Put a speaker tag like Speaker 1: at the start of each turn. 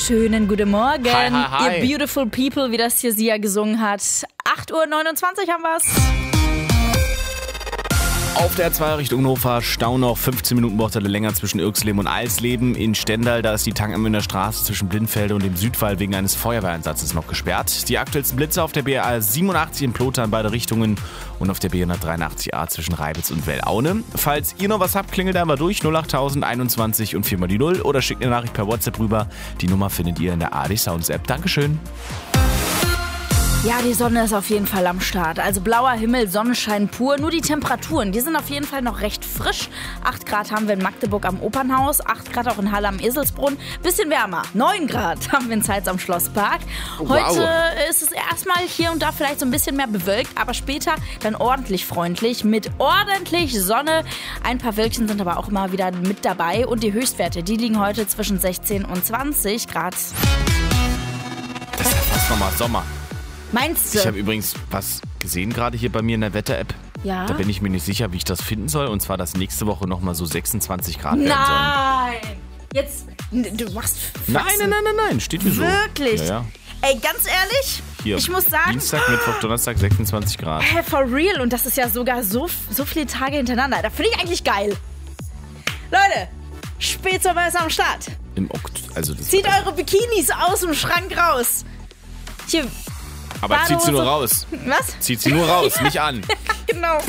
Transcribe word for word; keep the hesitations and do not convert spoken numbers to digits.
Speaker 1: Schönen guten Morgen,
Speaker 2: Hi, hi, hi.
Speaker 1: ihr beautiful people, wie das hier Sia gesungen hat. acht Uhr neunundzwanzig haben wir's.
Speaker 2: Auf der zwei Richtung Hannover, Stau noch, fünfzehn Minuten braucht er länger zwischen Irxleben und Eisleben. In Stendal, da ist die Tankenmünder Straße zwischen Blindfelde und dem Südwall wegen eines Feuerwehreinsatzes noch gesperrt. Die aktuellsten Blitze auf der B R siebenundachtzig in Plotha in beide Richtungen und auf der B hundertdreiundachtzig A zwischen Reibitz und Wellaune. Falls ihr noch was habt, klingelt einfach durch null acht tausend einundzwanzig und viermal die Null oder schickt eine Nachricht per WhatsApp rüber. Die Nummer findet ihr in der A D Sounds App. Dankeschön.
Speaker 1: Ja, die Sonne ist auf jeden Fall am Start. Also blauer Himmel, Sonnenschein pur. Nur die Temperaturen, die sind auf jeden Fall noch recht frisch. acht Grad haben wir in Magdeburg am Opernhaus, acht Grad auch in Halle am Eselsbrunn. Bisschen wärmer, neun Grad haben wir in Zeitz am Schlosspark. Heute wow. ist es erstmal hier und da vielleicht so ein bisschen mehr bewölkt, aber später dann ordentlich freundlich mit ordentlich Sonne. Ein paar Wölkchen sind aber auch immer wieder mit dabei. Und die Höchstwerte, die liegen heute zwischen sechzehn und zwanzig Grad.
Speaker 2: Das ist ja fast nochmal Sommer.
Speaker 1: Meinst du?
Speaker 2: Ich habe übrigens was gesehen gerade hier bei mir in der Wetter-App.
Speaker 1: Ja?
Speaker 2: Da bin ich mir nicht sicher, wie ich das finden soll. Und zwar, dass nächste Woche nochmal so sechsundzwanzig Grad werden sollen.
Speaker 1: Nein! Jetzt, du machst Faxen.
Speaker 2: Nein, nein, nein, nein, nein. Steht hier so.
Speaker 1: Wirklich?
Speaker 2: Ja, ja.
Speaker 1: Ey, ganz ehrlich,
Speaker 2: Hier.
Speaker 1: ich muss sagen...
Speaker 2: Dienstag, Mittwoch, Donnerstag, sechsundzwanzig Grad.
Speaker 1: Hä, for real? Und das ist ja sogar so, so viele Tage hintereinander. Da finde ich eigentlich geil. Leute, Spätsommer ist am Start.
Speaker 2: Im Okt- also das
Speaker 1: Zieht
Speaker 2: also,
Speaker 1: eure Bikinis aus dem Schrank raus. Hier,
Speaker 2: aber zieht sie nur
Speaker 1: Badehose.
Speaker 2: raus.
Speaker 1: Was?
Speaker 2: Zieht sie nur raus, nicht an.
Speaker 1: Genau.